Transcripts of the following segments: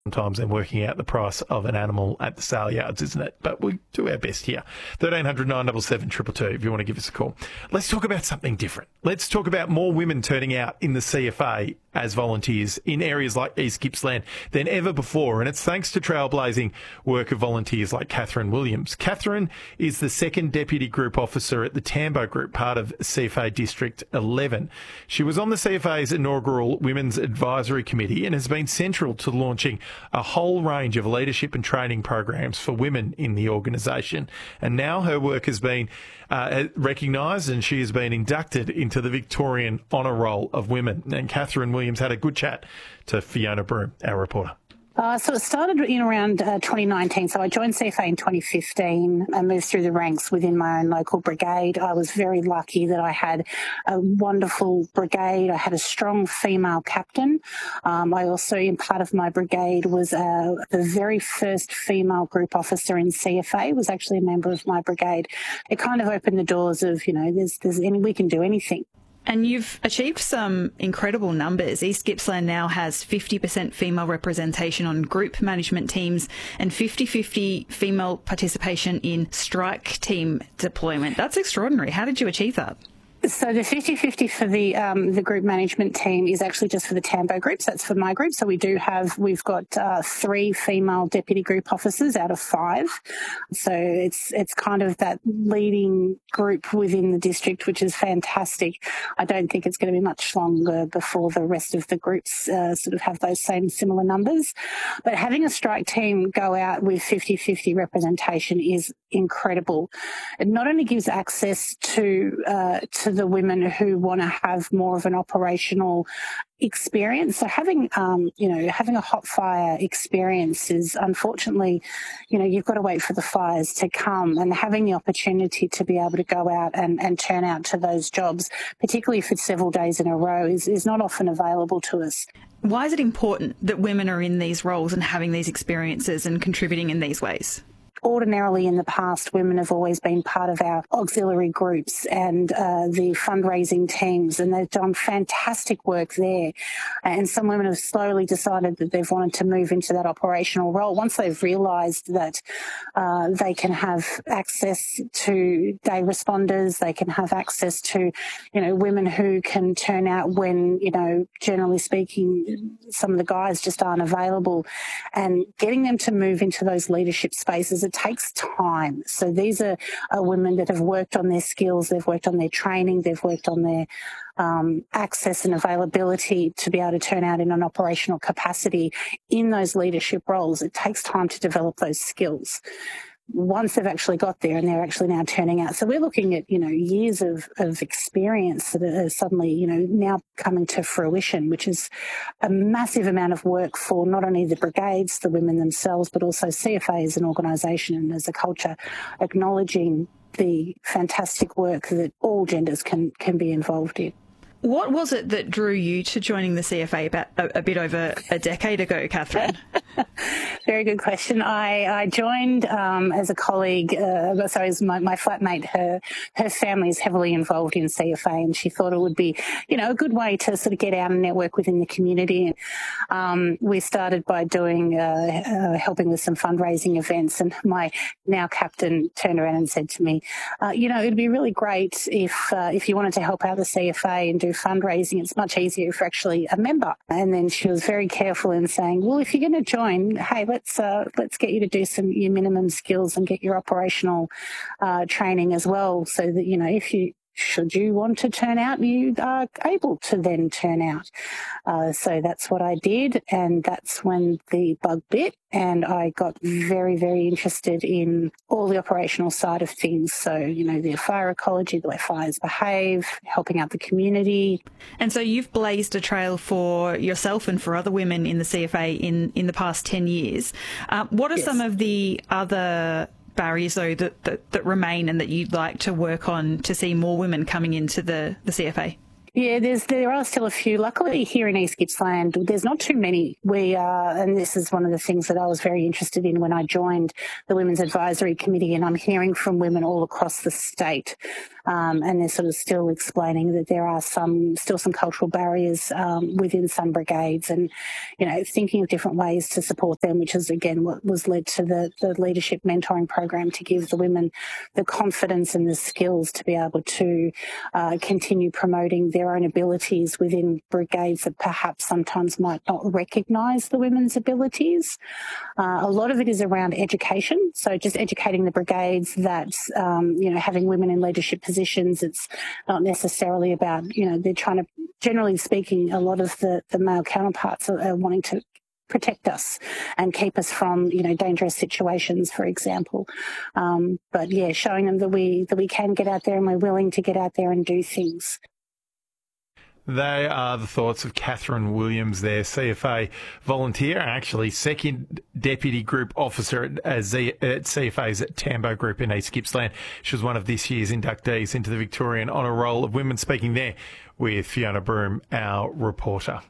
sometimes than working out the price of an animal at the sale yards, isn't it? But we do our best here. 1300 977 222 if you want to give us a call. Let's talk about something different. Let's talk about more women turning out in the CFA as volunteers in areas like East Gippsland than ever before. And it's thanks to trailblazing work of volunteers like Catherine Williams. Catherine is the second Deputy Group Officer at the Tambo Group, part of CFA District 11. She was on the CFA's inaugural Women's Advisory Committee and has been central to launching a whole range of leadership and training programs for women in the organisation. And now her work has been recognised and she has been inducted into the Victorian Honour Roll of Women. And Catherine Williams had a good chat to Fiona Broome, our reporter. So it started in around 2019. So I joined CFA in 2015 and moved through the ranks within my own local brigade. I was very lucky that I had a wonderful brigade. I had a strong female captain. I also, in part of my brigade, was the very first female group officer in CFA, was actually a member of my brigade. It kind of opened the doors of, we can do anything. And you've achieved some incredible numbers. East Gippsland now has 50% female representation on group management teams and 50-50 female participation in strike team deployment. That's extraordinary. How did you achieve that? So the 50-50 for the group management team is actually just for the Tambo group. So that's for my group. So we've got 3 female deputy group officers out of 5. So it's kind of that leading group within the district, which is fantastic. I don't think it's going to be much longer before the rest of the groups sort of have those same similar numbers. But having a strike team go out with 50-50 representation is incredible. It not only gives access to the women who want to have more of an operational experience. So having a hot fire experience is, unfortunately, you've got to wait for the fires to come, and having the opportunity to be able to go out and turn out to those jobs, particularly for several days in a row, is not often available to us. Why is it important that women are in these roles and having these experiences and contributing in these ways? Ordinarily, in the past, women have always been part of our auxiliary groups and the fundraising teams, and they've done fantastic work there. And some women have slowly decided that they've wanted to move into that operational role once they've realised that they can have access to day responders, they can have access to, women who can turn out when, generally speaking, some of the guys just aren't available, and getting them to move into those leadership spaces. It takes time. So these are women that have worked on their skills, they've worked on their training, they've worked on their access and availability to be able to turn out in an operational capacity in those leadership roles. It takes time to develop those skills. Once they've actually got there and they're actually now turning out. So we're looking at, years of experience that are suddenly, now coming to fruition, which is a massive amount of work for not only the brigades, the women themselves, but also CFA as an organisation and as a culture, acknowledging the fantastic work that all genders can be involved in. What was it that drew you to joining the CFA about a bit over a decade ago, Catherine? Very good question. I joined as a colleague, as my flatmate. Her family is heavily involved in CFA, and she thought it would be, a good way to sort of get out and network within the community. We started by doing helping with some fundraising events, and my now captain turned around and said to me, it'd be really great if you wanted to help out the CFA and do fundraising. It's much easier if you're actually a member. And then she was very careful in saying, well, if you're going to join, hey, let's get you to do your minimum skills and get your operational training as well, so that should you want to turn out, you are able to then turn out. So that's what I did, and that's when the bug bit, and I got very, very interested in all the operational side of things. So, the fire ecology, the way fires behave, helping out the community. And so you've blazed a trail for yourself and for other women in the CFA in the past 10 years. What are some of the other barriers, though, that remain and that you'd like to work on to see more women coming into the CFA? Yeah, there are still a few. Luckily, here in East Gippsland, there's not too many. We are, and this is one of the things that I was very interested in when I joined the Women's Advisory Committee, and I'm hearing from women all across the state, and they're sort of still explaining that there are still some cultural barriers within some brigades, and thinking of different ways to support them, which is again what was led to the leadership mentoring program to give the women the confidence and the skills to be able to continue promoting their own abilities within brigades that perhaps sometimes might not recognise the women's abilities. A lot of it is around education, so just educating the brigades that having women in leadership positions, it's not necessarily about they're trying to, generally speaking, a lot of the male counterparts are wanting to protect us and keep us from dangerous situations, for example. But yeah, showing them that we can get out there and we're willing to get out there and do things. They are the thoughts of Catherine Williams there, CFA volunteer, actually second Deputy Group Officer at CFA's at Tambo Group in East Gippsland. She was one of this year's inductees into the Victorian Honour Roll of Women, speaking there with Fiona Broome, our reporter.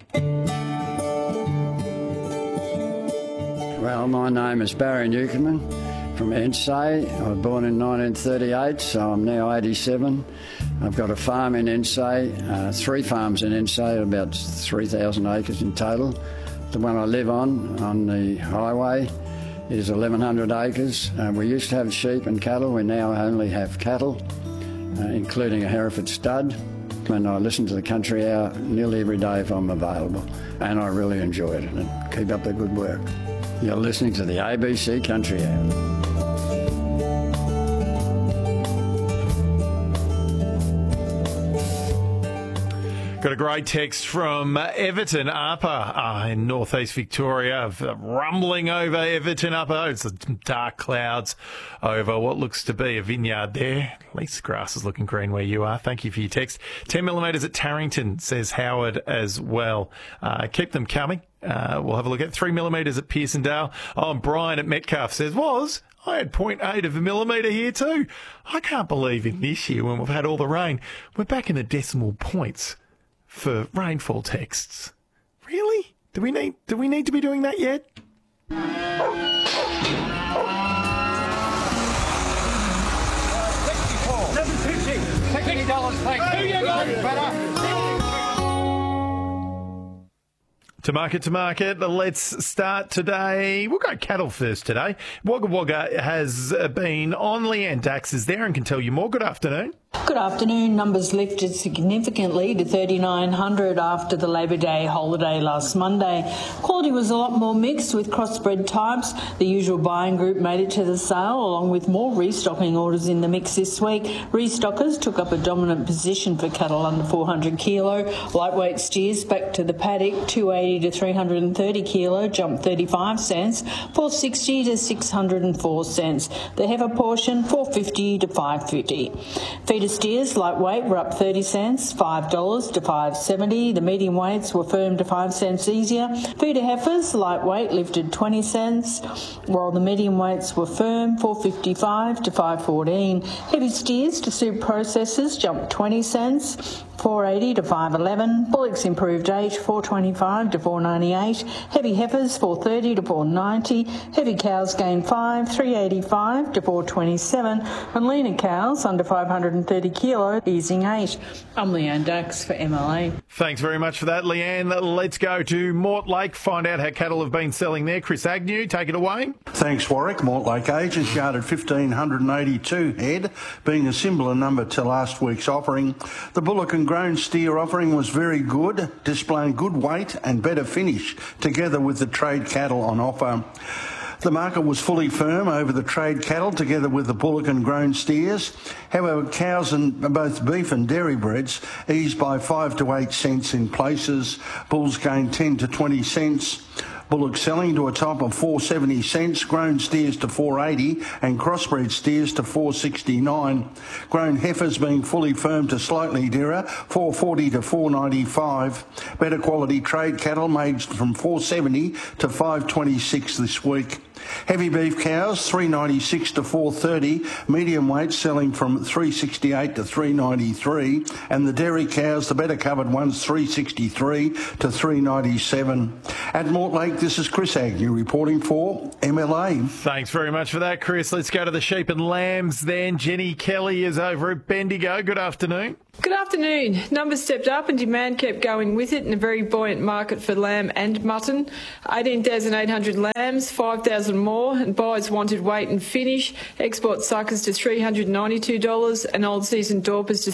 Well, my name is Barry Newcomen from Ensay. I was born in 1938, so I'm now 87. I've got a farm in Ensay, 3 farms in Ensay, about 3,000 acres in total. The one I live on the highway, is 1,100 acres. We used to have sheep and cattle. We now only have cattle, including a Hereford stud. And I listen to the Country Hour nearly every day if I'm available. And I really enjoy it. And keep up the good work. You're listening to the ABC Country Hour. Got a great text from Everton Upper in northeast Victoria, rumbling over Everton Upper. It's dark clouds over what looks to be a vineyard there. At least the grass is looking green where you are. Thank you for your text. 10 millimetres at Tarrington, says Howard as well. Keep them coming. We'll have a look at 3 millimetres at Pearsondale. Oh, and Brian at Metcalfe says, I had 0.8 of a millimetre here too. I can't believe in this year when we've had all the rain, we're back in the decimal points for rainfall texts. Really? Do we need to be doing that yet? $7.50. To market. Let's start today. We'll go cattle first today. Wagga Wagga has been on. Leanne Dax is there and can tell you more. Good afternoon. Good afternoon. Numbers lifted significantly to 3,900 after the Labor Day holiday last Monday. Quality was a lot more mixed with crossbred types. The usual buying group made it to the sale, along with more restocking orders in the mix this week. Restockers took up a dominant position for cattle under 400 kilo. Lightweight steers back to the paddock, 280 to 330 kilo, jumped 35 cents, 460 to 604 cents. The heifer portion, 450 to 550. Feeder steers, lightweight, were up 30 cents, $5 to $5.70. The medium weights were firm to 5 cents easier. Feeder heifers, lightweight, lifted 20 cents, while the medium weights were firm, $4.55 to $5.14. Heavy steers to soup processors jumped 20 cents, $4.80 to $5.11. Bullocks improved 8, $4.25 to $4.98. Heavy heifers, $4.30 to $4.90. Heavy cows gained 5, $3.85 to $4.27. And leaner cows under 530 kilo, easing 8. I'm Leanne Dax for MLA. Thanks very much for that, Leanne. Let's go to Mortlake, find out how cattle have been selling there. Chris Agnew, take it away. Thanks, Warwick. Mortlake agents yarded 1,582 head, being a similar number to last week's offering. The bullock and grown steer offering was very good, displaying good weight and better finish, together with the trade cattle on offer. The market was fully firm over the trade cattle together with the bullock and grown steers. However, cows and both beef and dairy breds eased by 5 to 8 cents in places. Bulls gained 10 to 20 cents. Bullock selling to a top of 470 cents, grown steers to 480 and crossbred steers to 469. Grown heifers being fully firm to slightly dearer, 440 to 495. Better quality trade cattle made from 470 to 526 this week. Heavy beef cows, $3.96 to $4.30. Medium weight selling from $3.68 to $3.93. And the dairy cows, the better covered ones, $3.63 to $3.97. At Mortlake, this is Chris Agnew reporting for MLA. Thanks very much for that, Chris. Let's go to the sheep and lambs then. Jenny Kelly is over at Bendigo. Good afternoon. Good afternoon. Numbers stepped up and demand kept going with it in a very buoyant market for lamb and mutton. 18,800 lambs, 5,000 more, and buyers wanted weight and finish. Export suckers to $392 and old season Dorpers to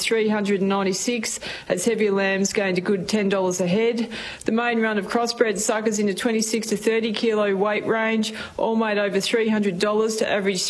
$396 as heavier lambs gained a good $10 a head. The main run of crossbred suckers in the 26 to 30 kilo weight range all made over $300 to average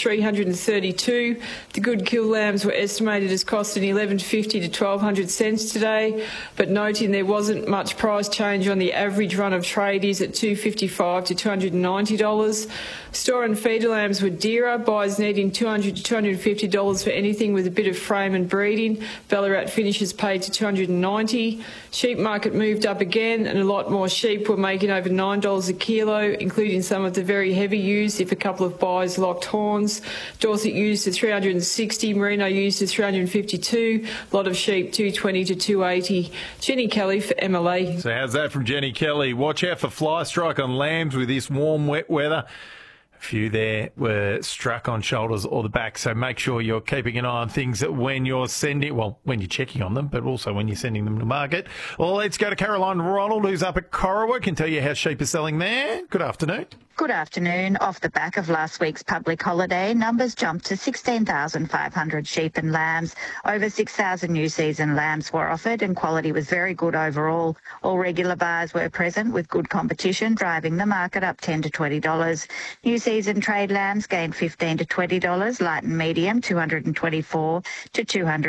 $332. The good kill lambs were estimated as costing $11.50 to 1,200 cents today, but noting there wasn't much price change on the average run of tradies at $255 to $290. Store and feeder lambs were dearer, buyers needing $200 to $250 for anything with a bit of frame and breeding. Ballarat finishers paid to $290. Sheep market moved up again and a lot more sheep were making over $9 a kilo, including some of the very heavy ewes if a couple of buyers locked horns. Dorset ewes to $360, Merino ewes to $352, a lot of sheep $220 to $280. Jenny Kelly for MLA. So how's that from Jenny Kelly? Watch out for fly strike on lambs with this warm, wet weather. A few there were struck on shoulders or the back, so make sure you're keeping an eye on things when you're when you're checking on them, but also when you're sending them to market. Well, let's go to Caroline Ronald, who's up at Corowa, can tell you how sheep are selling there. Good afternoon. Good afternoon. Off the back of last week's public holiday, numbers jumped to 16,500 sheep and lambs. Over 6,000 new season lambs were offered and quality was very good overall. All regular bars were present with good competition, driving the market up $10 to $20. New season trade lambs gained $15 to $20, light and medium $224 to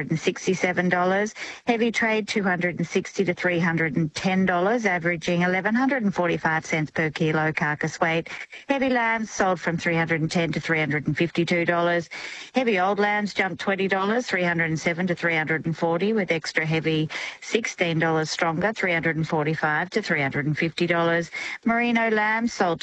$267. Heavy trade $260 to $310, averaging 1,145 cents per kilo carcass weight. Heavy lambs sold from $310 to $352. Heavy old lambs jumped $20, $307 to $340, with extra heavy $16 stronger, $345 to $350. Merino lambs sold to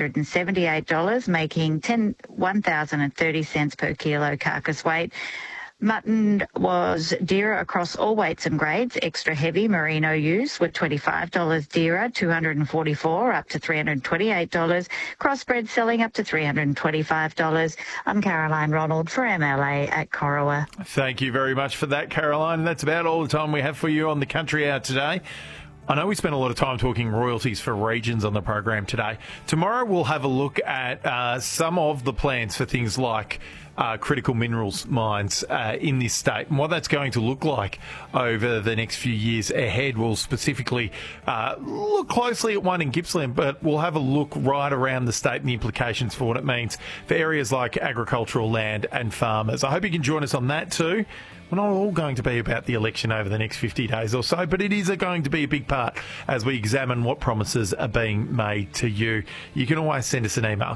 $278, making 1,030 cents per kilo carcass weight. Mutton was dearer across all weights and grades. Extra heavy merino ewes were $25 dearer, $244 up to $328. Crossbred selling up to $325. I'm Caroline Ronald for MLA at Corowa. Thank you very much for that, Caroline. That's about all the time we have for you on the Country Hour today. I know we spent a lot of time talking royalties for regions on the program today. Tomorrow we'll have a look at some of the plans for things like critical minerals mines in this state and what that's going to look like over the next few years ahead. We'll specifically look closely at one in Gippsland, but we'll have a look right around the state and the implications for what it means for areas like agricultural land and farmers. I hope you can join us on that too. We're not all going to be about the election over the next 50 days or so, but it is going to be a big part as we examine what promises are being made to you. You can always send us an email,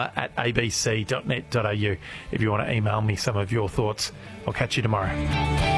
countryhour@abc.net.au, if you want to email me some of your thoughts. I'll catch you tomorrow.